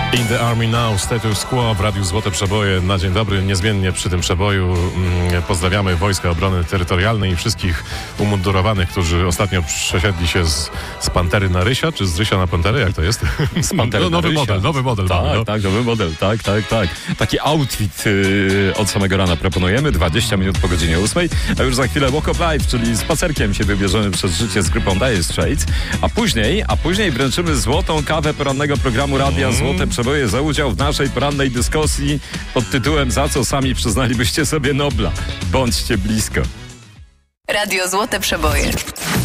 In the Army Now, Status Quo w Radiu Złote Przeboje. Na dzień dobry, niezmiennie przy tym przeboju pozdrawiamy Wojska Obrony Terytorialnej i wszystkich umundurowanych, którzy ostatnio przesiedli się z Pantery na Rysia, czy z Rysia na Panterę, jak to jest? Z Pantery na nowy Rysia. model. Tak, mamy, no. tak, nowy model, tak. Taki outfit od samego rana proponujemy, 20 minut po godzinie 8, a już za chwilę Walk of Life, czyli spacerkiem się wybierzemy przez życie z grupą Dire Straits, a później wręczymy złotą kawę porannego programu Radia Złote Przeboje za udział w naszej porannej dyskusji pod tytułem "Za co sami przyznalibyście sobie Nobla? Bądźcie blisko". Radio Złote Przeboje.